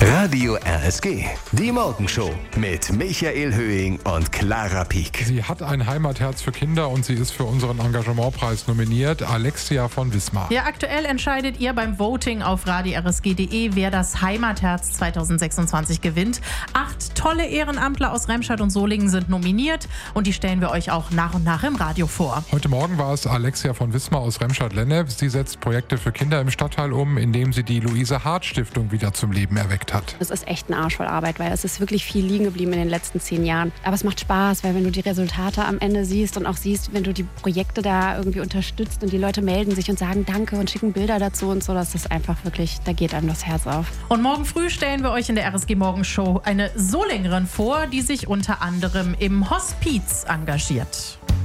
Radio RSG, die Morgenshow mit Michael Höhing und Clara Pieck. Sie hat ein Heimatherz für Kinder und sie ist für unseren Engagementpreis nominiert, Alexia von Wismar. Ja, aktuell entscheidet ihr beim Voting auf radiorsg.de, wer das Heimatherz 2026 gewinnt. 8 tolle Ehrenamtler aus Remscheid und Solingen sind nominiert und die stellen wir euch auch nach und nach im Radio vor. Heute Morgen war es Alexia von Wismar aus Remscheid-Lennep. Sie setzt Projekte für Kinder im Stadtteil um, indem sie die Luise-Hart-Stiftung wieder zum Leben erweckt hat. Es ist echt ein Arsch voll Arbeit, weil es ist wirklich viel liegen geblieben in den letzten 10 Jahren. Aber es macht Spaß, weil wenn du die Resultate am Ende siehst und auch siehst, wenn du die Projekte da irgendwie unterstützt und die Leute melden sich und sagen Danke und schicken Bilder dazu und so, das ist einfach wirklich, da geht einem das Herz auf. Und morgen früh stellen wir euch in der RSG Morgenshow eine Solingerin vor, die sich unter anderem im Hospiz engagiert.